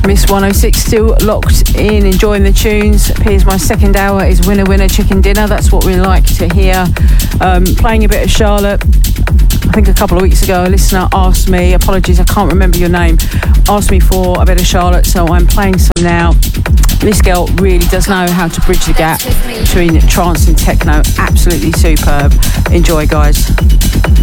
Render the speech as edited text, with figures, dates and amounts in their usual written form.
Miss 106 still locked in, enjoying the tunes. Here's my second hour is Winner Winner Chicken Dinner. That's what we like to hear. Playing a bit of Charlotte. I think a couple of weeks ago a listener asked me, apologies I can't remember your name, asked me for a bit of Charlotte, so I'm playing some now. This girl really does know how to bridge the gap between trance and techno. Absolutely superb. Enjoy, guys.